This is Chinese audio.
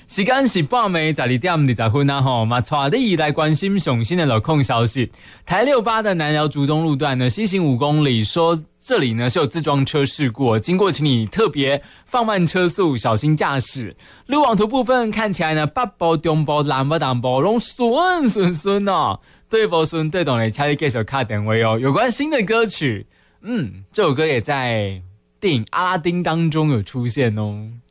时间是8暝12點20分啊吼，嘛帶你來關心最新的路況消息。台68的南寮竹東路段呢，西行5公里，說這裡呢是有自撞車事故，經過請你特別放慢車速，小心駕駛。路網圖部分看起來呢，北部、中部、南部、東部都順哦。對不順對懂的，請你繼續卡點位哦。有關新的歌曲，這首歌也在電影《阿拉丁》當中有出現哦。